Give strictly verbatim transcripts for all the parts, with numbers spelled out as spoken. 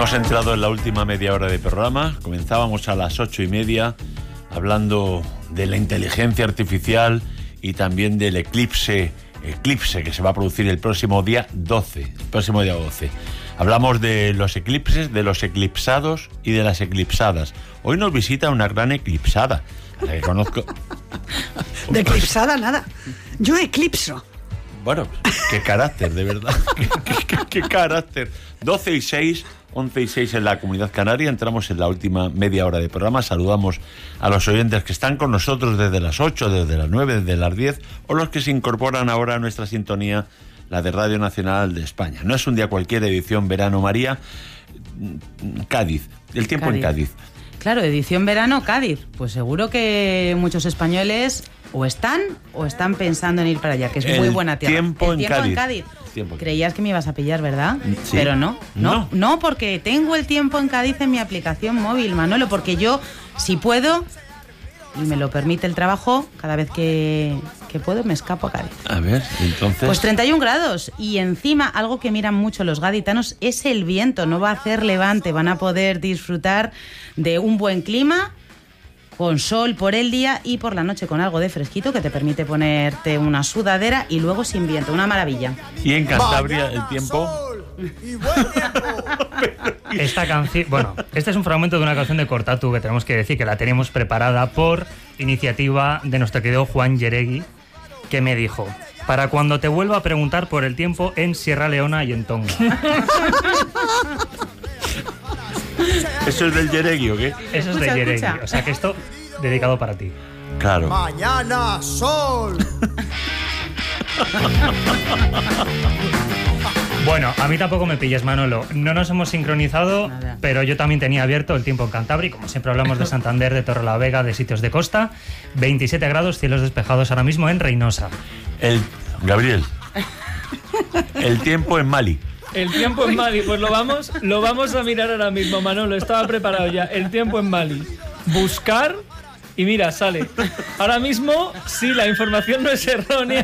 Hemos entrado en la última media hora de programa. Comenzábamos a las ocho y media hablando de la inteligencia artificial y también del eclipse, eclipse que se va a producir el próximo día doce. El próximo día doce. Hablamos de los eclipses, de los eclipsados y de las eclipsadas. Hoy nos visita una gran eclipsada, a la que conozco. De eclipsada nada. Yo eclipso. Bueno, qué carácter, de verdad. qué, qué, qué, qué carácter. doce y seis, once y seis en la Comunidad Canaria. Entramos en la última media hora de programa. Saludamos a los oyentes que están con nosotros desde las ocho, desde las nueve, desde las diez, o los que se incorporan ahora a nuestra sintonía, la de Radio Nacional de España. No es un día cualquier, edición verano, María. Cádiz, el tiempo Cádiz. En Cádiz. Claro, edición verano, Cádiz. Pues seguro que muchos españoles o están o están pensando en ir para allá, que es el muy buena tierra. Tiempo el en tiempo Cádiz. en Cádiz. Tiempo. Creías que me ibas a pillar, ¿verdad? Sí. Pero no, no, no, no, porque tengo el tiempo en Cádiz en mi aplicación móvil, Manolo, porque yo, si puedo, y me lo permite el trabajo, cada vez que, que puedo me escapo a Cádiz. A ver, entonces... Pues treinta y un grados, y encima algo que miran mucho los gaditanos es el viento, no va a hacer levante, van a poder disfrutar de un buen clima, con sol por el día y por la noche con algo de fresquito que te permite ponerte una sudadera y luego sin viento, una maravilla. Y en Cantabria el tiempo... Esta canción, bueno, este es un fragmento de una canción de Cortatu que tenemos que decir que la tenemos preparada por iniciativa de nuestro querido Juan Yeregui, que me dijo: para cuando te vuelva a preguntar por el tiempo en Sierra Leona y en Tonga. ¿Eso es del Yeregui o qué? Eso es Escucha, de Yeregui, escucha. o sea que esto dedicado para ti. Claro. Mañana sol. Bueno, a mí tampoco me pilles, Manolo. No nos hemos sincronizado, Nada. pero yo también tenía abierto el tiempo en Cantabria. Como siempre hablamos de Santander, de Torrelavega, de sitios de costa. veintisiete grados, cielos despejados ahora mismo en Reynosa. El... Gabriel. El tiempo en Mali. El tiempo en Mali, pues lo vamos, lo vamos a mirar ahora mismo, Manolo. Estaba preparado ya. El tiempo en Mali. Buscar y mira, sale. Ahora mismo, sí, la información no es errónea.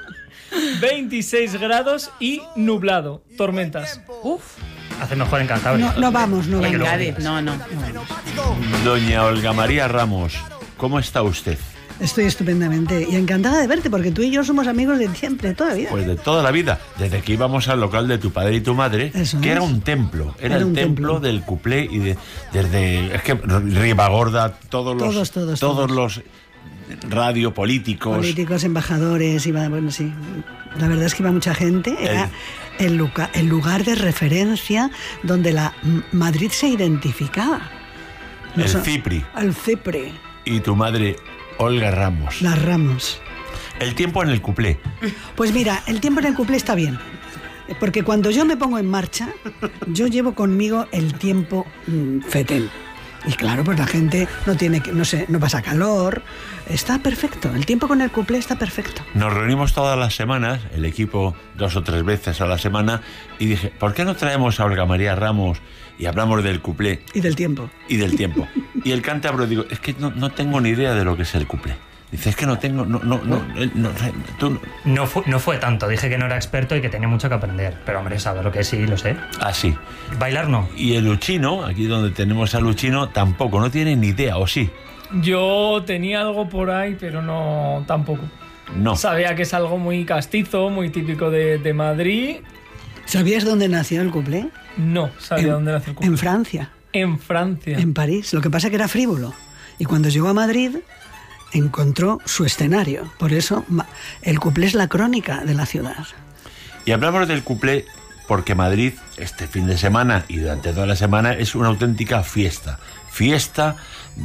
veintiséis grados y nublado. Tormentas. Uf, Hace mejor en Cantabria. No, no vamos, no Oye, en que vamos. luego Cádiz, digas. no, no, no. Doña Olga María Ramos, ¿cómo está usted? Estoy estupendamente y encantada de verte porque tú y yo somos amigos de siempre, de toda la vida. Pues de toda la vida, desde que íbamos al local de tu padre y tu madre, Eso que es. era un templo, era, Era el un templo, templo. del cuplé y de, desde, es que Ribagorda, todos los, Todos, todos, todos todos. los radio políticos, Políticos, embajadores, iba, bueno, sí. La verdad es que iba mucha gente. Era el, lugar, el lugar de referencia donde la M- Madrid se identificaba. el Nos- Cipri El Cipri, y tu madre Olga Ramos. las Ramos. El tiempo en el cuplé. Pues mira, el tiempo en el cuplé está bien. Porque cuando yo me pongo en marcha, yo llevo conmigo el tiempo mm, fetén. Y claro, pues la gente no tiene que, no sé, no pasa calor. Está perfecto. El tiempo con el cuplé está perfecto. Nos reunimos todas las semanas, el equipo dos o tres veces a la semana, y dije, ¿por qué no traemos a Olga María Ramos y hablamos del cuplé Y del tiempo. y del tiempo? Y el cántabro, digo, es que no, no tengo ni idea de lo que es el cuplé. Dice, es que no tengo, no, no, no, él no, tú... No fue, no fue tanto, dije que no era experto y que tenía mucho que aprender. Pero hombre, sabe lo que sí, lo sé. Ah, sí. Bailar no. Y el Luchino, aquí donde tenemos a Luchino, tampoco, no tiene ni idea, ¿o sí? Yo tenía algo por ahí, pero no tampoco. No. Sabía que es algo muy castizo, muy típico de, de Madrid. ¿Sabías dónde nació el cuplé? No sabía en, dónde nació el cuplé. En Francia, En Francia. en París. Lo que pasa es que era frívolo. Y cuando llegó a Madrid, encontró su escenario. Por eso, ma- el cuplé es la crónica de la ciudad. Y hablamos del cuplé porque Madrid, este fin de semana y durante toda la semana, es una auténtica fiesta. Fiesta